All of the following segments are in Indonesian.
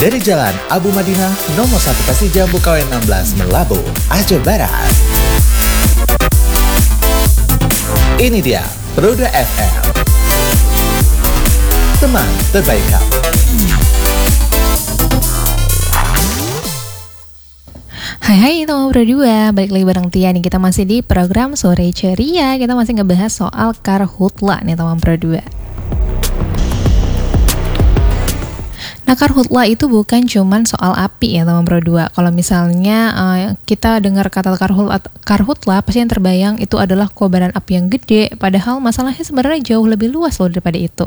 Dari Jalan Abu Madinah nomor 1 Pasijam Bukawen 16 Melabo, Aceh Barat. Ini dia Roda FM, teman terbaik kamu. Hai teman berdua, balik lagi bareng Tia nih. Kita masih di program Sore Ceria. Kita masih ngebahas soal karhutla nih teman berdua. Nah, karhutla itu bukan cuman soal api ya teman berdua. Kalau misalnya kita dengar kata karhutla, pasti yang terbayang itu adalah kobaran api yang gede. Padahal masalahnya sebenarnya jauh lebih luas loh daripada itu.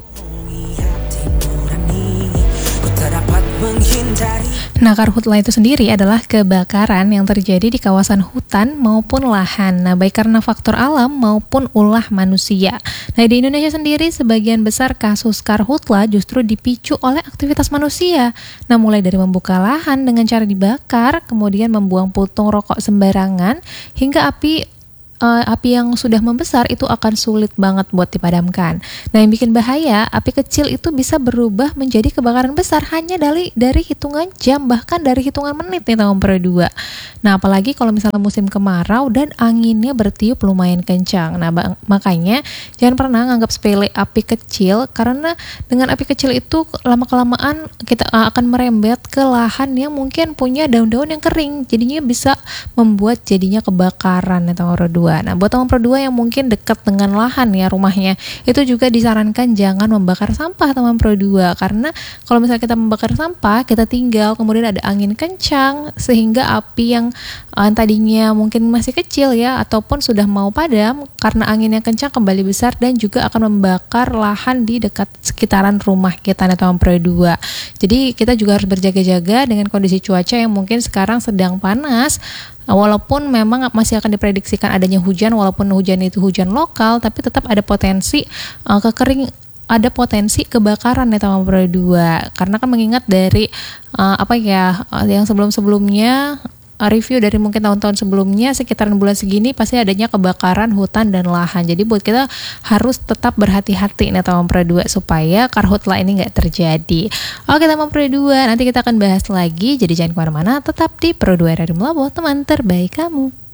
Nah, karhutla itu sendiri adalah kebakaran yang terjadi di kawasan hutan maupun lahan. Nah, baik karena faktor alam maupun ulah manusia. Nah, di Indonesia sendiri sebagian besar kasus karhutla justru dipicu oleh aktivitas manusia. Nah, mulai dari membuka lahan dengan cara dibakar, kemudian membuang puntung rokok sembarangan, hingga api yang sudah membesar itu akan sulit banget buat dipadamkan. Nah, yang bikin bahaya, api kecil itu bisa berubah menjadi kebakaran besar hanya dari hitungan jam, bahkan dari hitungan menit nih teman berdua. Nah, apalagi kalau misalnya musim kemarau dan anginnya bertiup lumayan kencang. Nah, makanya jangan pernah nganggap sepele api kecil, karena dengan api kecil itu lama-kelamaan kita akan merembet ke lahan yang mungkin punya daun-daun yang kering. Jadinya bisa membuat jadinya kebakaran nih teman berdua. Nah, buat teman berdua yang mungkin dekat dengan lahan ya rumahnya, itu juga disarankan jangan membakar sampah teman berdua, karena kalau misalnya kita membakar sampah, kita tinggal kemudian ada angin kencang sehingga api yang tadinya mungkin masih kecil ya ataupun sudah mau padam, karena angin yang kencang kembali besar dan juga akan membakar lahan di dekat sekitaran rumah kita nih teman berdua. Jadi kita juga harus berjaga-jaga dengan kondisi cuaca yang mungkin sekarang sedang panas. Walaupun memang masih akan diprediksikan adanya hujan, walaupun hujan itu hujan lokal, tapi tetap ada potensi ada potensi kebakaran ya teman berdua. Karena kan mengingat dari yang sebelum-sebelumnya review dari mungkin tahun-tahun sebelumnya, sekitaran bulan segini pasti adanya kebakaran hutan dan lahan. Jadi buat kita harus tetap berhati-hati nih teman berdua supaya karhutla ini nggak terjadi. Oke teman berdua, nanti kita akan bahas lagi. Jadi jangan kemana-mana, tetap di Pro 2 RRI Melabo, teman terbaik kamu.